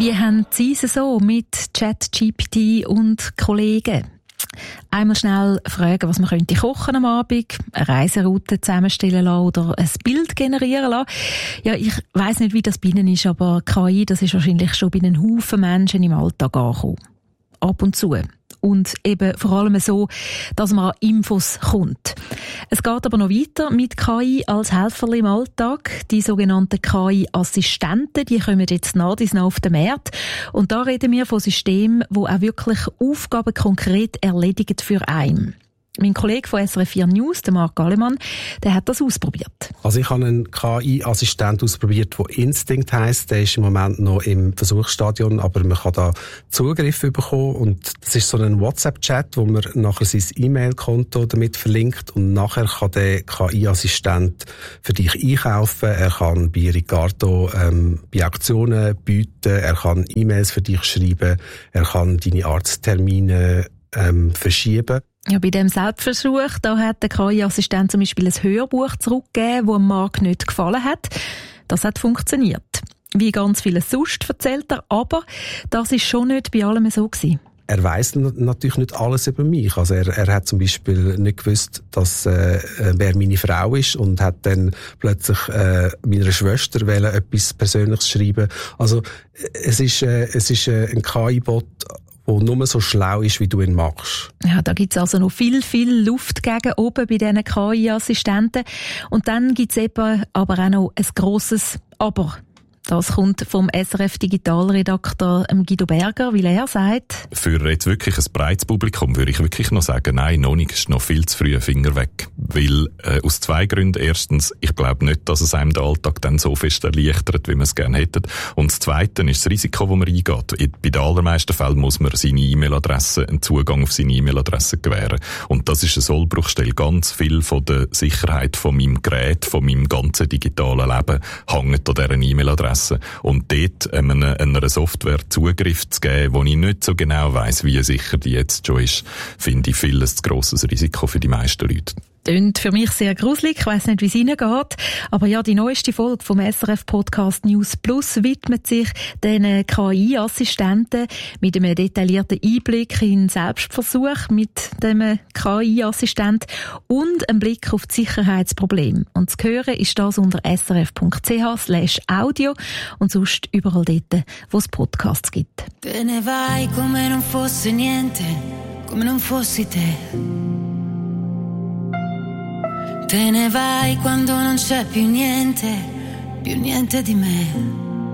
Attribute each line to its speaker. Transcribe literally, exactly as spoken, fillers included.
Speaker 1: Wie haben Sie es so mit ChatGPT und Kollegen? Einmal schnell fragen, was man könnte kochen am Abend, eine Reiseroute zusammenstellen lassen oder ein Bild generieren lassen. Ja, ich weiss nicht, wie das bei Ihnen ist, aber K I, das ist wahrscheinlich schon bei einem Haufen Menschen im Alltag angekommen. Ab und zu. Und eben vor allem so, dass man an Infos kommt. Es geht aber noch weiter mit K I als Helfer im Alltag. Die sogenannten K I-Assistenten, die kommen jetzt nach dies nach auf den Markt. Und da reden wir von Systemen, die auch wirklich Aufgaben konkret erledigen für einen. Mein Kollege von S R F vier News, der Marc Gallemann, der hat das ausprobiert.
Speaker 2: Also ich habe einen K I-Assistent ausprobiert, der Instinct heisst. Der ist im Moment noch im Versuchsstadion, aber man kann da Zugriff bekommen. Und das ist so ein WhatsApp-Chat, wo man nachher sein E-Mail-Konto damit verlinkt. Und nachher kann der K I-Assistent für dich einkaufen. Er kann bei Ricardo ähm, bei Auktionen bieten. Er kann E-Mails für dich schreiben. Er kann deine Arzttermine ähm, verschieben.
Speaker 1: Ja, bei dem Selbstversuch, da hat der K I-Assistent zum Beispiel ein Hörbuch zurückgegeben, das Marc nicht gefallen hat. Das hat funktioniert. Wie ganz vieles sonst, erzählt er, aber das ist schon nicht bei allem so gewesen.
Speaker 2: Er weiss natürlich nicht alles über mich. Also er, er hat zum Beispiel nicht gewusst, dass äh, wer meine Frau ist und hat dann plötzlich äh, meiner Schwester wollen, etwas Persönliches schreiben. Also es ist, äh, es ist äh, ein K I-Bot, der nur so schlau ist, wie du ihn machst.
Speaker 1: Ja, da gibt's also noch viel, viel Luft gegen oben bei diesen K I-Assistenten. Und dann gibt's eben aber auch noch ein grosses Aber. Das kommt vom S R F-Digitalredakteur Guido Berger, weil er sagt:
Speaker 3: Für jetzt wirklich ein breites Publikum würde ich wirklich noch sagen, nein, noch nicht, ist noch viel zu früh, Finger weg. Weil, äh, aus zwei Gründen. Erstens, ich glaube nicht, dass es einem den Alltag dann so fest erleichtert, wie man es gerne hätte. Und das Zweite ist das Risiko, das man eingeht. Bei den allermeisten Fällen muss man seine E-Mail-Adresse, einen Zugang auf seine E-Mail-Adresse gewähren. Und das ist eine Sollbruchstelle. Ganz viel von der Sicherheit von meinem Gerät, von meinem ganzen digitalen Leben, hängt an dieser E-Mail-Adresse. Und dort einer, einer Software Zugriff zu geben, wo ich nicht so genau weiss, wie sicher die jetzt schon ist, finde ich viel ein zu grosses Risiko für die meisten Leute.
Speaker 1: Klingt für mich sehr gruselig. Ich weiss nicht, wie es Ihnen geht. Aber ja, die neueste Folge vom S R F-Podcast News Plus widmet sich den K I-Assistenten mit einem detaillierten Einblick in den Selbstversuch mit dem K I-Assistent und einem Blick auf die Sicherheitsprobleme. Und zu hören ist das unter srf.ch slash audio und sonst überall dort, wo es Podcasts gibt.
Speaker 4: Te ne vai come non fosse niente, come non fossi te. Te ne vai quando non c'è più niente, più niente di me.